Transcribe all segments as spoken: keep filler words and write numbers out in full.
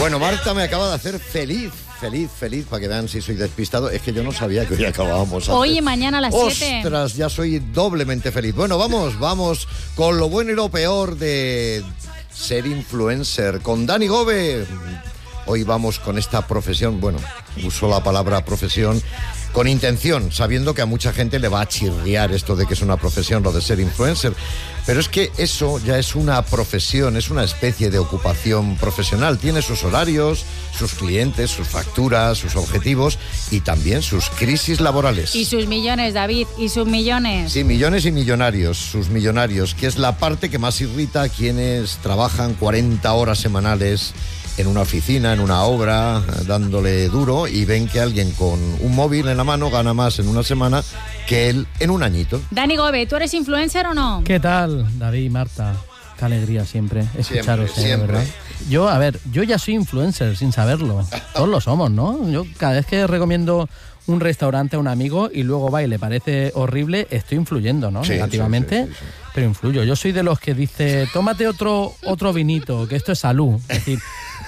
Bueno, Marta me acaba de hacer feliz, feliz, feliz, para que vean si soy despistado. Es que yo no sabía que hoy acabábamos antes. Hoy y mañana a las siete. Ostras, ya soy doblemente feliz. Bueno, vamos, vamos con lo bueno y lo peor de ser influencer. Con Dani Gove. Hoy vamos con esta profesión, bueno, uso la palabra profesión con intención, sabiendo que a mucha gente le va a chirriar esto de que es una profesión, lo de ser influencer. Pero es que eso ya es una profesión, es una especie de ocupación profesional. Tiene sus horarios, sus clientes, sus facturas, sus objetivos y también sus crisis laborales. Y sus millones, David, y sus millones. Sí, millones y millonarios, sus millonarios, que es la parte que más irrita a quienes trabajan cuarenta horas semanales en una oficina, en una obra, dándole duro, y ven que alguien con un móvil en la mano gana más en una semana que él en un añito. Dani Gove, ¿tú eres influencer o no? ¿Qué tal, David, Marta? Qué alegría siempre escucharos, siempre, siempre. ¿verdad? Yo, a ver, yo ya soy influencer sin saberlo. Todos lo somos, ¿no? Yo cada vez que recomiendo un restaurante a un amigo y luego va y le parece horrible, estoy influyendo, ¿no? Sí, Negativamente, sí, sí, sí, sí. Pero influyo. Yo soy de los que dice, tómate otro, otro vinito, que esto es salud. Es decir,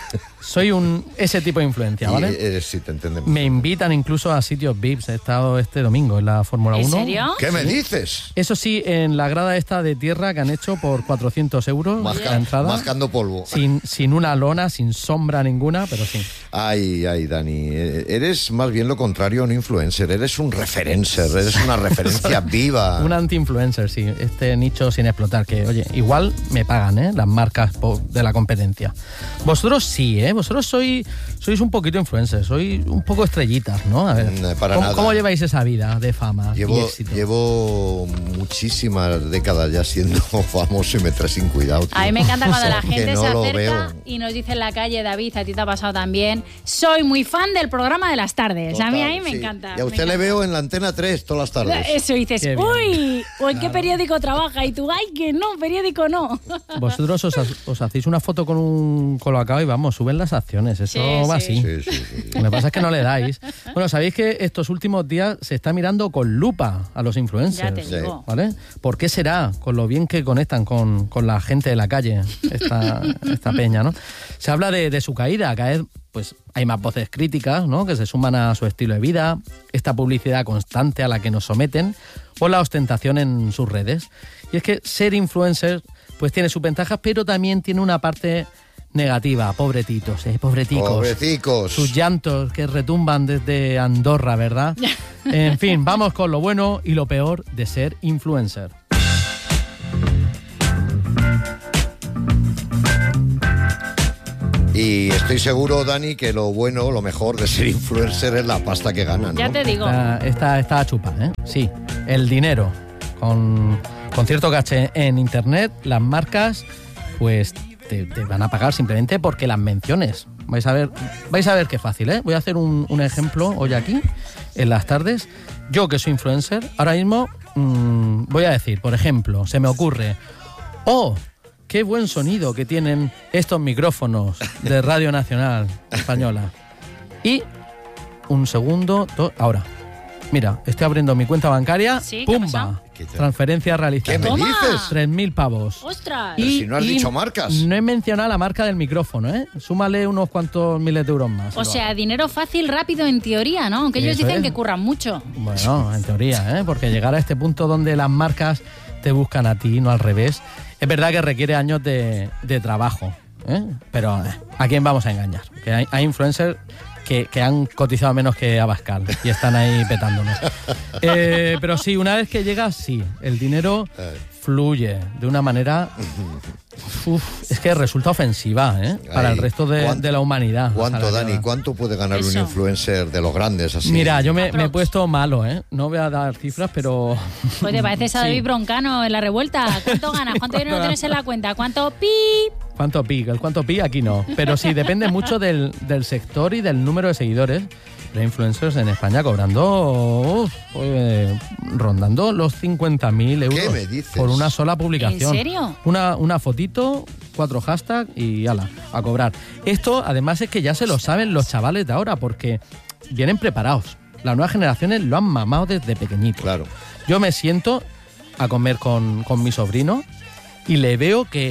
soy un ese tipo de influencia, ¿vale? Y, eh, sí, te entendemos. Me invitan incluso a sitios V I Ps. He estado este domingo en la Fórmula uno. ¿En serio? ¿Qué me dices? Eso sí, en la grada esta de tierra que han hecho por cuatrocientos euros Masca- la entrada. mascando polvo. Sin, sin una lona, sin sombra ninguna, pero sí. Ay, ay, Dani, eh, eres más bien lo contrario a un influencer, eres un referencer, eres una referencia viva. Un anti-influencer, sí. Este nicho sin explotar, que, oye, igual me pagan, ¿eh? Las marcas po- de la competencia. Vosotros sí, ¿eh? Vosotros sois, sois un poquito influencers, sois un poco estrellitas, ¿no? A ver, Mm, para ¿cómo, nada. ¿cómo lleváis esa vida de fama y Llevo, éxito? llevo muchísimas décadas ya siendo famoso y me trae sin cuidado, tío. A mí me encanta cuando la Que gente no se lo acerca veo. y nos dice en la calle, David, a ti te ha pasado también, soy muy fan del programa de las tardes. Total, a mí ahí me sí. encanta. Y a me usted le encanta. veo en la Antena tres todas las tardes. Eso dices, Qué bien. uy, o en qué periódico trabaja y tú, ay, que no, periódico no. Vosotros os, ha- os hacéis una foto con un colocado y vamos, suben las acciones. Eso Sí, va sí. así. Sí, sí, sí. Lo que pasa es que no le dais. Bueno, sabéis que estos últimos días se está mirando con lupa a los Ya influencers. te digo. ¿Vale? ¿Por qué será? Con lo bien que conectan con, con la gente de la calle, esta, esta peña, ¿no? Se habla de, de su caída, cada vez pues hay más voces críticas, ¿no? Que se suman a su estilo de vida, esta publicidad constante a la que nos someten o la ostentación en sus redes. Y es que ser influencer pues tiene sus ventajas, pero también tiene una parte negativa. Pobretitos, ¿eh? Pobreticos. Pobrecicos. Sus llantos que retumban desde Andorra, ¿verdad? En fin, vamos con lo bueno y lo peor de ser influencer. Y estoy seguro, Dani, que lo bueno, lo mejor de ser influencer es la pasta que ganan, ¿no? Ya te digo. Está, está, está a chupar, ¿eh? Sí, el dinero. Con, con cierto caché en internet, las marcas pues te, te van a pagar simplemente porque las menciones. Vais a ver, vais a ver qué fácil, ¿eh? Voy a hacer un, un ejemplo hoy aquí, en las tardes. Yo que soy influencer, ahora mismo mmm, voy a decir, por ejemplo, se me ocurre, ¡oh! ¡Qué buen sonido que tienen estos micrófonos de Radio Nacional Española! Y un segundo, do- ahora. Mira, estoy abriendo mi cuenta bancaria. Sí, ¿qué ha ¡Pumba! pasado? ¿Qué te- Transferencia realizada. ¿Qué me Toma. dices? tres mil pavos. ¡Ostras! Pero si no has dicho marcas. No he mencionado la marca del micrófono, ¿eh? Súmale unos cuantos miles de euros más. O sea, dinero fácil, rápido en teoría, ¿no? Aunque ellos Eso dicen es. que curran mucho. Bueno, en teoría, ¿eh? Porque llegar a este punto donde las marcas te buscan a ti, no al revés, es verdad que requiere años de, de trabajo, ¿eh? Pero eh, ¿a quién vamos a engañar? Que hay, hay influencers que, que han cotizado menos que Abascal y están ahí petándonos. Eh, pero sí, una vez que llegas, sí, el dinero fluye de una manera... Uf, es que resulta ofensiva, ¿eh? Para Ay, el resto de, ¿cuánto- de la humanidad. ¿Cuánto, Asalariada. Dani? ¿Cuánto puede ganar un Eso. influencer de los grandes así? Mira, yo me, me he Aprox. puesto malo, ¿eh? No voy a dar cifras, pero... Pues te pareces a Sí. David Broncano en la revuelta. ¿Cuánto ganas? ¿Cuánto dinero tienes en la cuenta? ¿Cuánto pi? ¿Cuánto pi? El cuánto pi aquí no. Pero sí, depende mucho del, del sector y del número de seguidores. Hay influencers en España cobrando, uf, eh, rondando los cincuenta mil euros ¿Qué me dices? por una sola publicación. ¿En serio? Una, una fotito, cuatro hashtags y ala, a cobrar. Esto además es que ya se lo saben los chavales de ahora porque vienen preparados. Las nuevas generaciones lo han mamado desde pequeñito. Claro. Yo me siento a comer con, con mi sobrino y le veo que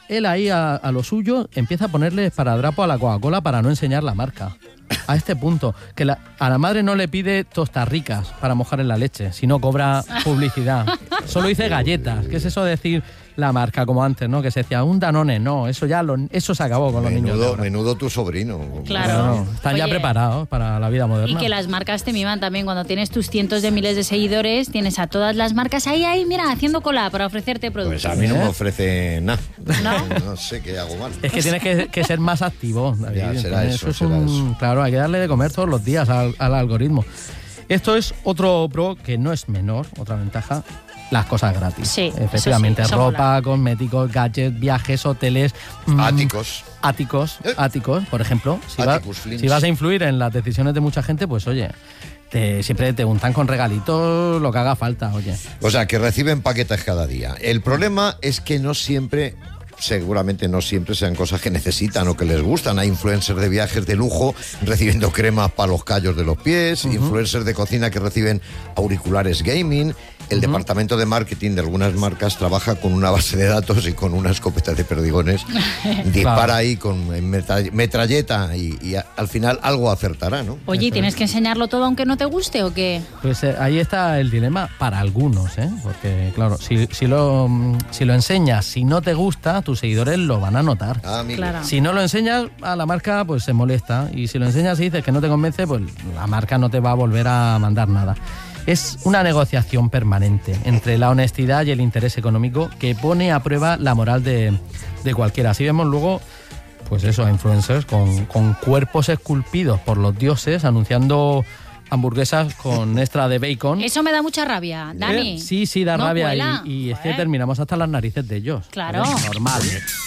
él ahí a, a lo suyo empieza a ponerle esparadrapo a la Coca-Cola para no enseñar la marca. A este punto, que la, a la madre no le pide tostas ricas para mojar en la leche, sino cobra publicidad. Solo dice galletas. ¿Qué es eso de decir la marca como antes, ¿no? Que se decía un Danone? No, eso ya lo, eso se acabó con menudo, los niños de ahora. Menudo tu sobrino. Claro. Bueno, están Oye, ya preparados para la vida moderna. Y que las marcas te miman también. Cuando tienes tus cientos de miles de seguidores, tienes a todas las marcas ahí, ahí, mira, haciendo cola para ofrecerte productos. Pues a mí no ¿Eh? me ofrece nada. ¿No? No sé qué hago mal. Es que tienes que, que ser más activo, David. Ya, será Entonces, eso, es será un- eso. Claro, hay que darle de comer todos los días al, al algoritmo. Esto es otro pro que no es menor, otra ventaja, las cosas gratis. Sí, eso efectivamente, sí, eso ropa, mola. cosméticos, gadgets, viajes, hoteles. mm, Áticos. Áticos, ¿Eh? áticos, por ejemplo. Si, va- Áticos, flinch. si vas a influir en las decisiones de mucha gente, pues oye, te, siempre te untan con regalitos lo que haga falta, oye. O sea, que reciben paquetes cada día. El problema es que no siempre, seguramente no siempre sean cosas que necesitan o que les gustan. Hay influencers de viajes de lujo recibiendo cremas para los callos de los pies, influencers de cocina que reciben auriculares gaming. El departamento de marketing de algunas marcas trabaja con una base de datos y con una escopeta de perdigones. Dispara Claro. ahí con metra- metralleta y, y a- al final algo acertará, ¿no? Oye, ¿y tienes que enseñarlo todo aunque no te guste o qué? Pues eh, ahí está el dilema para algunos, ¿eh? Porque claro, si, si, lo, mm, si lo enseñas, si no te gusta, tus seguidores lo van a notar. Ah, amigo. Claro. Si no lo enseñas a la marca, pues se molesta. Y si lo enseñas y dices que no te convence, pues la marca no te va a volver a mandar nada. Es una negociación permanente entre la honestidad y el interés económico que pone a prueba la moral de, de cualquiera. Así vemos luego, pues eso, a influencers con, con cuerpos esculpidos por los dioses anunciando hamburguesas con extra de bacon. Eso me da mucha rabia, Dani. Eh, Sí, sí, da No rabia. cuela. Y, y es que Joder. terminamos hasta las narices de ellos. Claro. Es normal.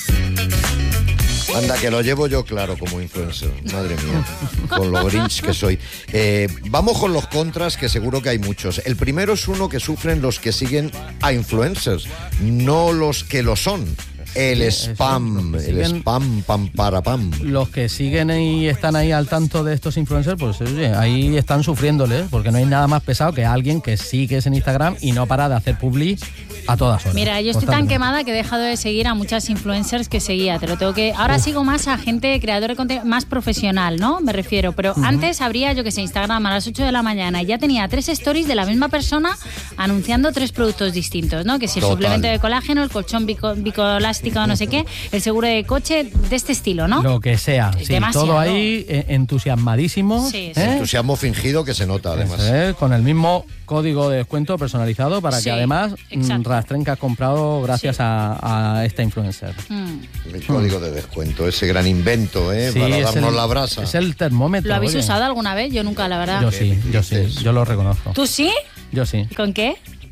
Anda, que lo llevo yo claro como influencer. Madre mía, con lo grinch que soy. Eh, vamos con los contras, que seguro que hay muchos. El primero es uno que sufren los que siguen a influencers, no los que lo son. El eso, spam, los que el siguen- spam, pam, para, pam. Los que siguen y están ahí al tanto de estos influencers, pues oye, ahí están sufriéndoles, porque no hay nada más pesado que alguien que sigues en Instagram y no para de hacer publi a todas horas. Mira, yo estoy tan constantemente. quemada que he dejado de seguir a muchas influencers que seguía. Te lo tengo que. Ahora sigo más a gente creador de contenido más profesional, ¿no? Me refiero. Pero antes abría, yo que sé, Instagram a las ocho de la mañana y ya tenía tres stories de la misma persona anunciando tres productos distintos, ¿no? Que si el Total. suplemento de colágeno, el colchón bico, bicoelástico, no sé qué, el seguro de coche, de este estilo, ¿no? Lo que sea, sí, Demasiado. todo ahí eh, entusiasmadísimo. Sí, sí. ¿eh? Entusiasmo fingido que se nota, además. Eso es, con el mismo código de descuento personalizado para Sí, que además mm, exacto. rastren que has comprado gracias Sí. a, a esta influencer. Mm. El código de descuento, ese gran invento, ¿eh? Sí, para es darnos el- la brasa. Es el termómetro. ¿Lo habéis oye. usado alguna vez? Yo nunca, la verdad. Yo sí, yo sí, dices? yo lo reconozco. ¿Tú sí? Yo sí. ¿Con qué?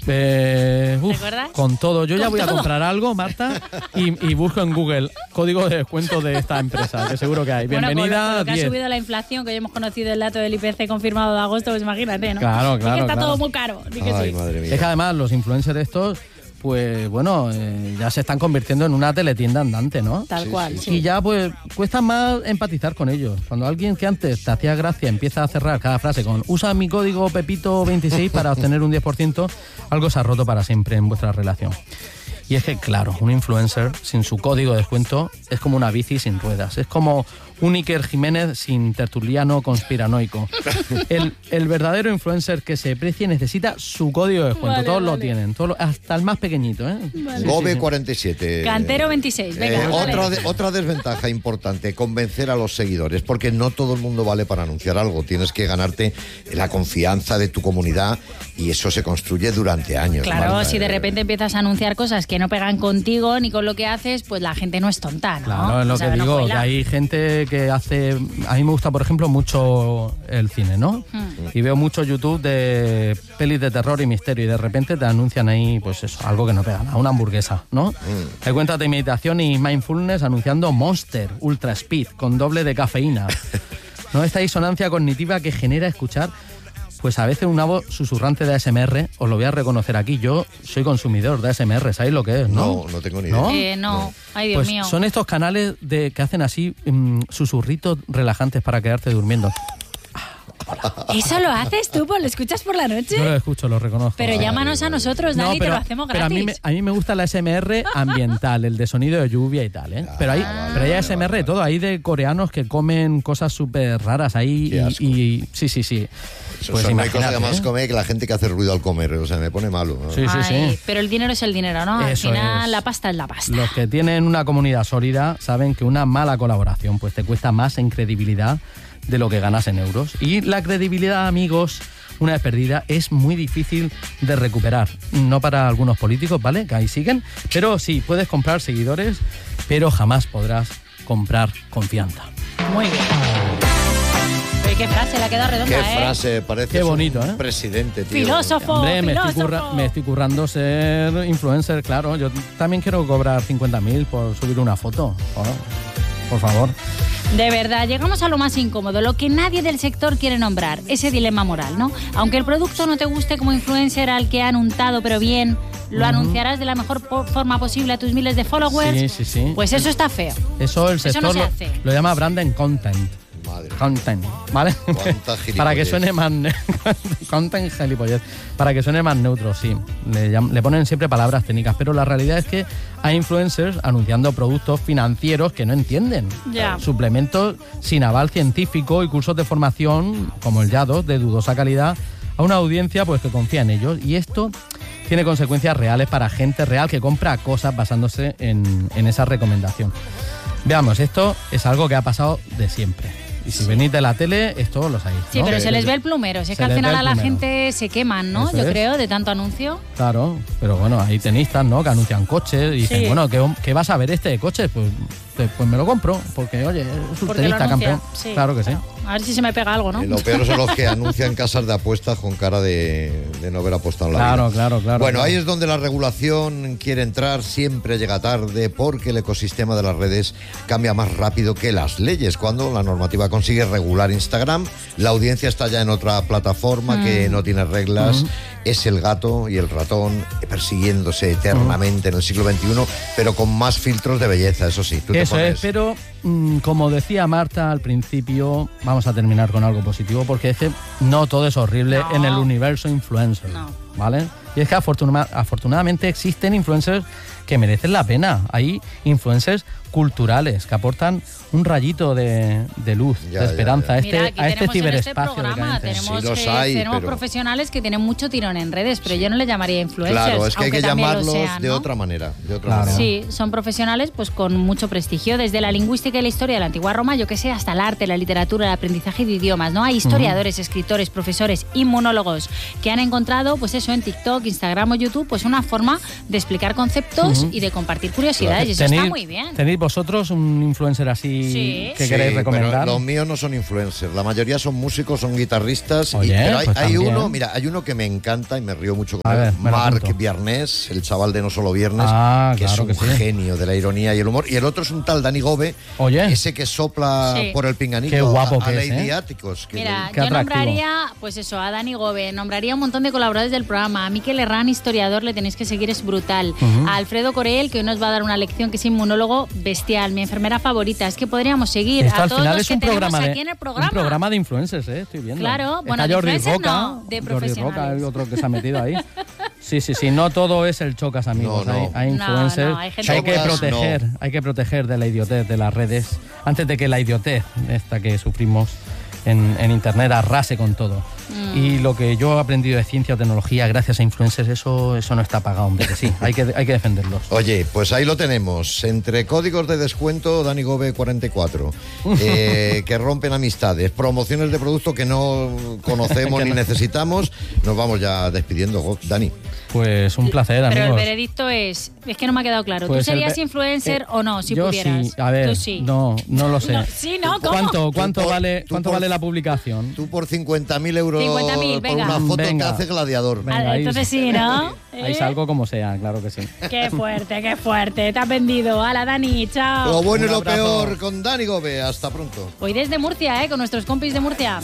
Eh, uf, ¿Recuerdas? con todo. Yo ya Con voy a todo. comprar algo, Marta, y, y busco en Google código de descuento de esta empresa, que seguro que hay. Bueno, con lo- Bienvenida con lo que ha diez. subido la inflación, que hoy hemos conocido el dato del I P C confirmado de agosto, pues imagínate, ¿no? Claro, Di que claro, está claro. todo muy caro. di que Ay, sí. madre mía. Es que además los influencers estos, pues bueno, eh, ya se están convirtiendo en una teletienda andante, ¿no? Tal Sí, cual, sí. sí. Y ya pues cuesta más empatizar con ellos. Cuando alguien que antes te hacía gracia empieza a cerrar cada frase con usa mi código Pepito veintiséis para obtener un diez por ciento, algo se ha roto para siempre en vuestra relación. Y es que, claro, un influencer sin su código de descuento es como una bici sin ruedas. Es como un Iker Jiménez sin tertuliano conspiranoico. El, el verdadero influencer que se precie necesita su código de descuento. Vale, Todos lo vale. tienen, todos lo- hasta el más pequeñito, ¿eh? Sí, sí, Gobe sí. cuarenta y siete. Cantero veintiséis, venga, Eh, dale. otra, de- otra desventaja importante, convencer a los seguidores, porque no todo el mundo vale para anunciar algo. Tienes que ganarte la confianza de tu comunidad y eso se construye durante años. Claro, Marta. si de repente empiezas a anunciar cosas que no pegan contigo ni con lo que haces, pues la gente no es tonta, ¿no? Claro, es lo O sea, que no digo, que cuela. hay gente que hace... A mí me gusta, por ejemplo, mucho el cine, ¿no? Hmm. Y veo mucho YouTube de pelis de terror y misterio y de repente te anuncian ahí, pues eso, algo que no pega nada, una hamburguesa, ¿no? Hay cuentas de meditación y mindfulness anunciando Monster Ultra Speed con doble de cafeína. ¿No? Esta disonancia cognitiva que genera escuchar pues a veces una voz susurrante de A S M R, os lo voy a reconocer aquí, yo soy consumidor de A S M R, ¿sabéis lo que es, no? No, no tengo ni idea. ¿No? Eh, no. Ay, Dios Pues mío. son estos canales de, que hacen así mm, susurritos relajantes para quedarte durmiendo. mola. ¿Eso lo haces tú? ¿Lo escuchas por la noche? Yo lo escucho, lo reconozco. Pero llámanos a nosotros, Dani, no, pero, te lo hacemos pero gratis. a mí, me, a mí me gusta la A S M R ambiental, el de sonido de lluvia y tal, ¿eh? Pero hay, Ah, pero hay vale, A S M R vale. de todo, hay de coreanos que comen cosas súper raras ahí Qué asco. y, y... Sí, sí, sí. Eso Pues son- no hay cosa que imagínate, más ¿eh? come que la gente que hace ruido al comer, o sea, me pone malo, ¿no? Sí, sí, Ay, sí. pero el dinero es el dinero, ¿no? Eso Al final es. la pasta es la pasta. Los que tienen una comunidad sólida saben que una mala colaboración pues te cuesta más en credibilidad de lo que ganas en euros. Y la credibilidad, amigos, una vez perdida, es muy difícil de recuperar. No para algunos políticos, ¿vale? Que ahí siguen. Pero sí, puedes comprar seguidores, pero jamás podrás comprar confianza. Muy bien. Oye, qué frase, la queda redonda, Qué ¿eh? frase, parece Qué bonito, un ¿eh? presidente, tío. Filósofo. Hombre, me estoy, filósofo. curra- me estoy currando ser influencer, claro. Yo también quiero cobrar cincuenta mil por subir una foto. Por, por favor. De verdad, llegamos a lo más incómodo, lo que nadie del sector quiere nombrar, ese dilema moral, ¿no? Aunque el producto no te guste como influencer al que han untado, pero bien, lo anunciarás de la mejor po- forma posible a tus miles de followers. Sí, sí, sí. Pues eso está feo. Eso el Eso sector no se lo, hace. lo llama brand content. Madre. Content, ¿vale? Cuánta gilipollez. Para que suene más... ne- content gilipollez. Para que suene más neutro, sí. Le, llam- le ponen siempre palabras técnicas, pero la realidad es que hay influencers anunciando productos financieros que no entienden. Ya. Suplementos sin aval científico y cursos de formación, como el Yados, de dudosa calidad, a una audiencia pues que confía en ellos. Y esto tiene consecuencias reales para gente real que compra cosas basándose en, en esa recomendación. Veamos, esto es algo que ha pasado de siempre. Y si venís de la tele, esto lo sabéis, Sí, ¿no? pero Que- se les ve el plumero. Si es se que al les final ve a el la plumero. gente se queman, ¿no? Eso Yo es. creo, de tanto anuncio. Claro, pero bueno, hay tenistas, ¿no? Que anuncian coches y dicen, Sí. bueno, ¿qué, ¿qué vas a ver este de coches? Pues, pues, pues me lo compro, porque oye, es un Porque lo tenista anuncia. campeón. Sí. Claro que sí. A ver si se me pega algo, ¿no? Y lo peor son los que anuncian casas de apuestas con cara de, de no haber apostado en la Claro, vida. claro, claro. Bueno, claro. ahí es donde la regulación quiere entrar, siempre llega tarde porque el ecosistema de las redes cambia más rápido que las leyes. Cuando la normativa consigue regular Instagram, la audiencia está ya en otra plataforma que no tiene reglas. Es el gato y el ratón persiguiéndose eternamente en el siglo veintiuno, pero con más filtros de belleza, eso sí. Tú te Eso pones- es, pero mm, como decía Marta al principio, vamos a terminar con algo positivo, porque es que no todo es horrible No. en el universo influencer, No. ¿vale? Y es que afortuna- afortunadamente existen influencers que merecen la pena. Hay influencers culturales que aportan un rayito de, de luz, Ya, de ya, esperanza ya. a este, Mira, aquí a este tenemos en este ciberespacio. programa, decadente. tenemos, Sí, los que- hay, tenemos pero- profesionales que tienen mucho tirón en redes, pero yo no le llamaría influencers. Claro, es que hay aunque que también lo llamarlos sean, de ¿no? otra manera. De otra Claro. manera. Sí, son profesionales pues con mucho prestigio, desde la lingüística y la historia de la antigua Roma, yo que sé, hasta el arte, la literatura, el aprendizaje de idiomas, ¿no? Hay historiadores, escritores, profesores, inmunólogos que han encontrado, pues eso, en TikTok, Instagram o YouTube, pues una forma de explicar conceptos y de compartir curiosidades, y eso está ¿Tenéis- muy bien. ¿Tenéis vosotros un influencer así Sí. que Sí, queréis pero recomendar? los míos no son influencers, la mayoría son músicos, son guitarristas. y- Oye, pero hay, pues hay también. uno, mira, hay uno que me encanta y me río mucho con A él, ver, me lo Marc apunto. Viernes, el chaval de No Solo Viernes, Ah, que claro es un que sí. genio de la ironía y el humor. Y el otro es un tal Dani Gove, Oye. ese que sopla Sí. por el pinganito Qué guapo a, a que es, Lady ¿eh? Áticos. que- Mira, Qué yo atractivo. nombraría, pues eso, a Dani Gove, nombraría un montón de colaboradores del programa. A Miquel Herrán, historiador, le tenéis que seguir, es brutal. A Alfredo Corel, que hoy nos va a dar una lección, que es inmunólogo bestial, mi enfermera favorita. Es que podríamos seguir Esto a al todos final los es que un tenemos programa, de, aquí en el programa. un programa de influencers, ¿eh? Estoy viendo. Claro, bueno, Está de Jordi influencers Roca, no, de Jordi Roca, profesionales. el otro que se ha metido ahí. Sí, sí, sí, no todo es el chocas, amigos. No, no. Hay, hay No, influencers no, hay gente que hay que Chocas, proteger, no. hay que proteger de la idiotez de las redes antes de que la idiotez esta que sufrimos en, en internet arrase con todo. Mm. Y lo que yo he aprendido de ciencia o tecnología gracias a influencers, eso, eso no está pagado, hombre, que sí, hay que, hay que defenderlos. Oye, pues ahí lo tenemos. Entre códigos de descuento, Dani Gove cuarenta y cuatro, eh, que rompen amistades, promociones de productos que no conocemos Que ni no. necesitamos, nos vamos ya despidiendo, Go- Dani. Pues un placer, Pero amigos. el veredicto es, es que no me ha quedado claro. Pues ¿Tú el serías ve- influencer eh, o no, si yo pudieras? sí, a ver, Tú sí. no, no lo sé. No, sí, ¿no? ¿Cómo? ¿Cuánto, cuánto Tú por- vale, tú cuánto por- vale la publicación? Tú por cincuenta mil euros cincuenta mil, por venga. una foto Venga. te hace gladiador. Venga, Ah, ahí- entonces sí, ¿no? Ahí ¿Eh? salgo como sea, claro que sí. Qué fuerte, qué fuerte. Te has vendido. Hala, Dani, chao. Lo bueno y Un lo abrazo. peor con Dani Gove. Hasta pronto. Hoy desde Murcia, ¿eh? Con nuestros compis de Murcia.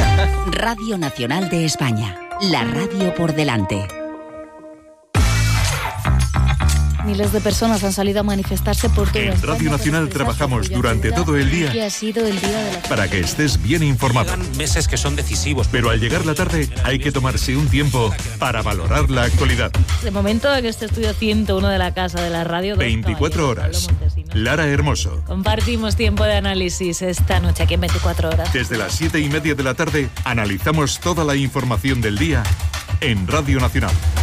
Radio Nacional de España. La radio por delante. Miles de personas han salido a manifestarse por todo. En Radio Nacional trabajamos durante todo el día que ha sido el día de la... para que estés bien informado. Quedan meses que son decisivos. Pero al llegar la tarde hay que tomarse un tiempo para valorar la actualidad. De momento en este estudio ciento uno de la Casa de la Radio. veinticuatro horas. Lara Hermoso. Compartimos tiempo de análisis esta noche aquí en veinticuatro horas. Desde las siete y media de la tarde analizamos toda la información del día en Radio Nacional.